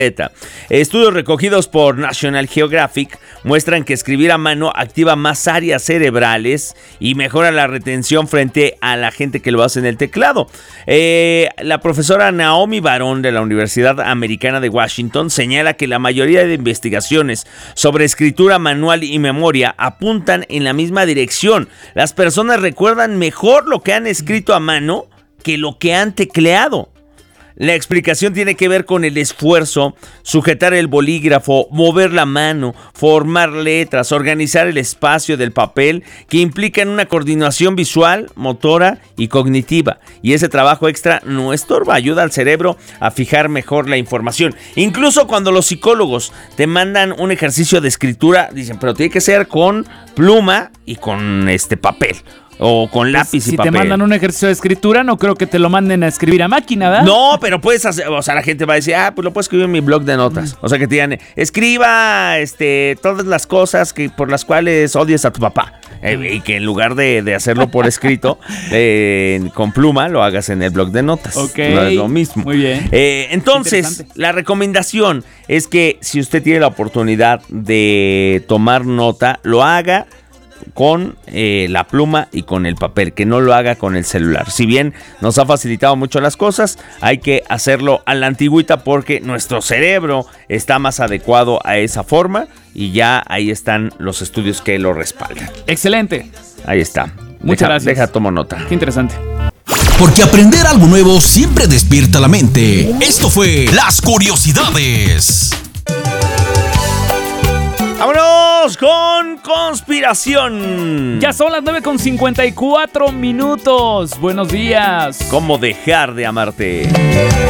Estudios recogidos por National Geographic muestran que escribir a mano activa más áreas cerebrales y mejora la retención frente a la gente que lo hace en el teclado. La profesora Naomi Barón de la Universidad Americana de Washington señala que la mayoría de investigaciones sobre escritura manual y memoria apuntan en la misma dirección. Las personas recuerdan mejor lo que han escrito a mano que lo que han tecleado. La explicación tiene que ver con el esfuerzo, sujetar el bolígrafo, mover la mano, formar letras, organizar el espacio del papel, que implican una coordinación visual, motora y cognitiva. Y ese trabajo extra no estorba, ayuda al cerebro a fijar mejor la información. Incluso cuando los psicólogos te mandan un ejercicio de escritura, dicen, pero tiene que ser con pluma y con papel. O con lápiz y papel. Si te mandan un ejercicio de escritura, no creo que te lo manden a escribir a máquina, ¿verdad? No, pero puedes hacer, o sea, la gente va a decir, pues lo puedo escribir en mi blog de notas. O sea, que te digan, escriba todas las cosas por las cuales odias a tu papá. Y que en lugar de hacerlo por escrito, con pluma, lo hagas en el blog de notas. Ok. No es lo mismo. Muy bien. Entonces, la recomendación es que si usted tiene la oportunidad de tomar nota, lo haga con la pluma y con el papel, que no lo haga con el celular. Si bien nos ha facilitado mucho las cosas, hay que hacerlo a la antigüita porque nuestro cerebro está más adecuado a esa forma y ya ahí están los estudios que lo respaldan. Excelente. Ahí está. Muchas gracias. Tomo nota. Qué interesante. Porque aprender algo nuevo siempre despierta la mente. Esto fue Las Curiosidades. ¡Vámonos con conspiración! Ya son las 9:54 minutos. Buenos días. ¿Cómo dejar de amarte?